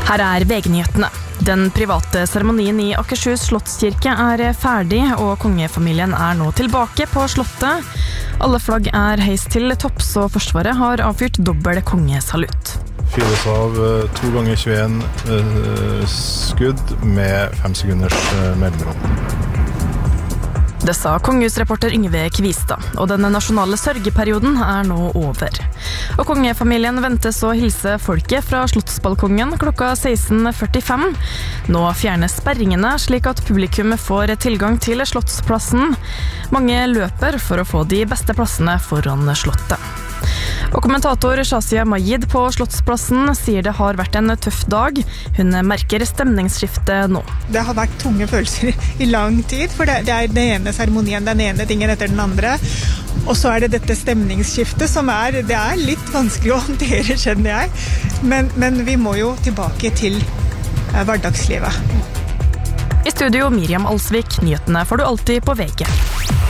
Her VG-nyhetene. Den private seremonien i Akershus Slottskirke ferdig, og kongefamilien nå tilbake på slottet. Alle flagg heist til topps, og Forsvaret har avfyrt dobbel kongesalutt. Fyres av 2 ganger 21 skudd med 5 sekunders mellomrom. Det sa kongehusreporter Yngve Kvistad, og den nasjonale sørgeperioden nå over. Og kongefamilien ventes å hilse folket fra slottsbalkongen klokka 16:45. Nå fjernes sperringene slik at publikum får tilgang til slottsplassen. Mange løper for å få de beste plassene foran slottet. Og kommentator Shazia Majid på Slottsplassen sier det har vært en tøff dag. Hun merker stemningsskiftet nå. Det har vært tunge følelser i lang tid, for det den ene seremonien, den ene tingen etter den andre. Og så det dette stemningsskiftet som det litt vanskelig å håndtere, skjønner jeg. Men vi må jo tilbake til hverdagslivet. I studio Miriam Alsvik, nyhetene får du alltid på VG.